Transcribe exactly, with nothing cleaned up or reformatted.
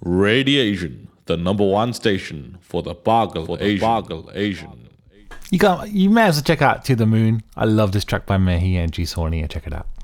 Radiation, the number one station for the Boggle for the Asian. Boggle Asian. You got, you may as well check out To the Moon. I love this track by Mehi and G Sony. Check it out.